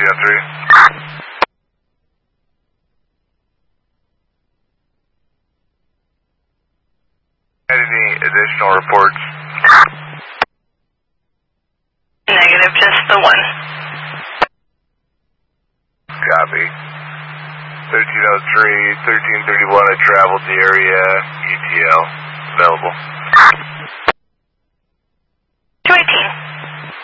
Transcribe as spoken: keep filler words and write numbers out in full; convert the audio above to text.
thirteen oh three. Any additional reports? Negative, just the one. Copy. thirteen oh three, thirteen thirty-one, I traveled the area, E T L, available.